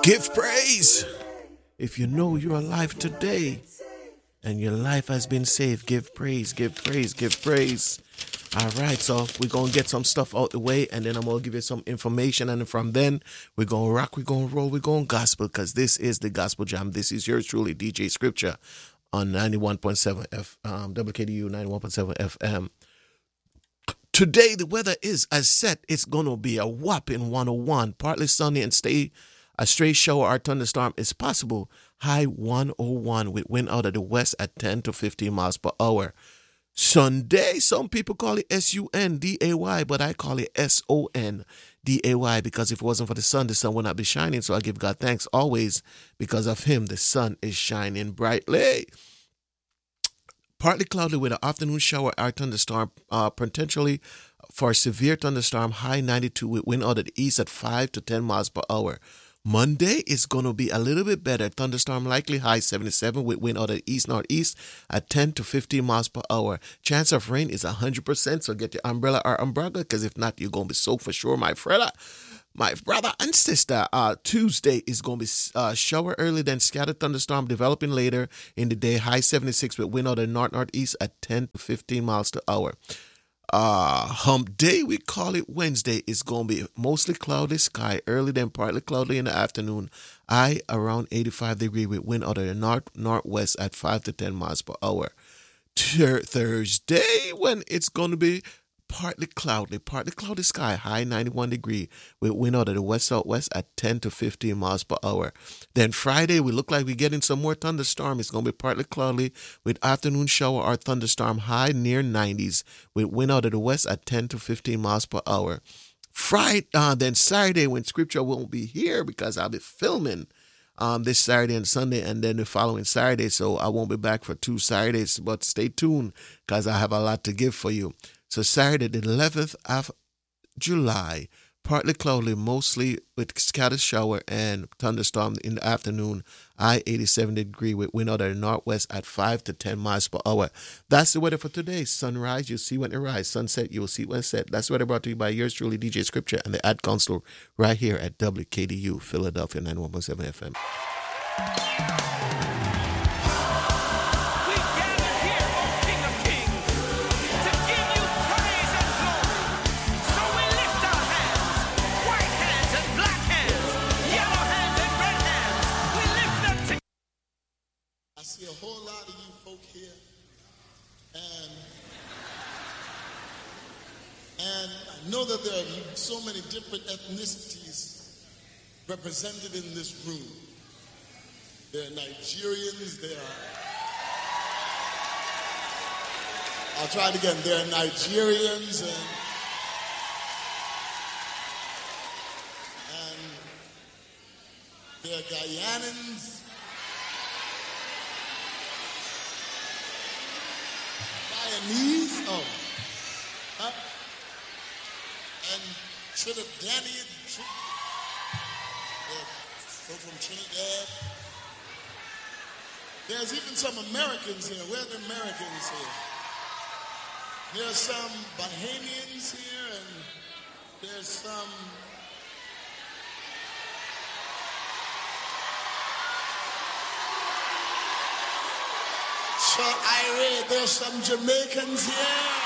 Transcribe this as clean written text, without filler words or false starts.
Give praise. If you know you're alive today and your life has been saved, give praise, give praise, give praise. All right, so we're going to get some stuff out the way, and then I'm going to give you some information, and from then we're going to rock, we're going to roll, we're going to gospel, because this is the Gospel Jam. This is yours truly, DJ Scripture, on 91.7 WKDU 91.7 FM. Today, the weather is as set. It's going to be a whopping 101, partly sunny and a stray shower or thunderstorm is possible. High 101 with wind out of the west at 10 to 15 miles per hour. Sunday, some people call it S-U-N-D-A-Y, but I call it S-O-N-D-A-Y, because if it wasn't for the sun would not be shining. So I give God thanks always, because of him, the sun is shining brightly. Partly cloudy with an afternoon shower or thunderstorm, potentially for a severe thunderstorm, high 92 with wind out of the east at 5 to 10 miles per hour. Monday is going to be a little bit better. Thunderstorm likely, high 77 with wind out of the east-northeast at 10 to 15 miles per hour. Chance of rain is 100%, so get your umbrella or umbrella, because if not, you're going to be soaked for sure, my brother and sister. Tuesday is going to be shower early, then scattered thunderstorm developing later in the day, high 76 with wind out of the north-northeast at 10 to 15 miles per hour. Hump day, we call it Wednesday, is going to be mostly cloudy sky, early then partly cloudy in the afternoon, high around 85 degrees with wind out of the northwest at 5 to 10 miles per hour. Thursday, when it's going to be partly cloudy sky, high 91 degrees with wind out of the west-southwest at 10 to 15 miles per hour. Then Friday, we look like we're getting some more thunderstorm. It's going to be partly cloudy with afternoon shower or thunderstorm, high near 90s with wind out of the west at 10 to 15 miles per hour. Then Saturday, when Scripture won't be here because I'll be filming this Saturday and Sunday, and then the following Saturday, so I won't be back for 2 Saturdays, but stay tuned because I have a lot to give for you. So Saturday, the 11th of July, partly cloudy, mostly with scattered shower and thunderstorm in the afternoon, high 87 degrees with wind out of the northwest at 5 to 10 miles per hour. That's the weather for today. Sunrise, you'll see when it rise. Sunset, you'll see when it set. That's the weather brought to you by yours truly, DJ Scripture, and the Ad Council right here at WKDU, Philadelphia, 91.7 FM. I see a whole lot of you folk here, and I know that there are so many different ethnicities represented in this room. There are Nigerians, I'll try it again, there are Nigerians and there are Guyanans, Guyanese, and Trinidadian, so from Trinidad. There's even some Americans here. Where are the Americans here? There's some Bahamians here, and there's some Irish, there's some Jamaicans here.